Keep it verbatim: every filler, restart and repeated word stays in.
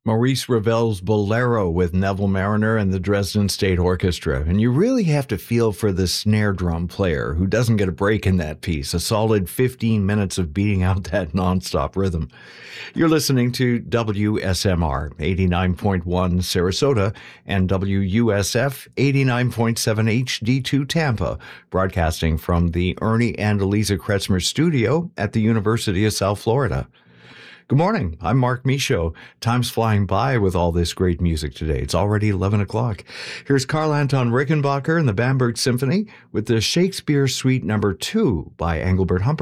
Maurice Ravel's Bolero with Neville Mariner and the Dresden State Orchestra. And you really have to feel for the snare drum player who doesn't get a break in that piece, a solid fifteen minutes of beating out that nonstop rhythm. You're listening to W S M R eighty-nine point one Sarasota and W U S F eighty-nine point seven H D two Tampa, broadcasting from the Ernie and Eliza Kretzmer studio at the University of South Florida. Good morning. I'm Mark Michaud. Time's flying by with all this great music today. It's already eleven o'clock. Here's Carl Anton Rickenbacker and the Bamberg Symphony with the Shakespeare Suite Number Two by Engelbert Humperdinck.